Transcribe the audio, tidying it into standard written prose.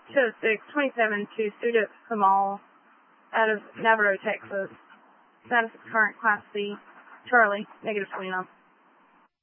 206-27 to Sudip Kamal out of Navarro, Texas. Status of current Class C. Charlie, -29.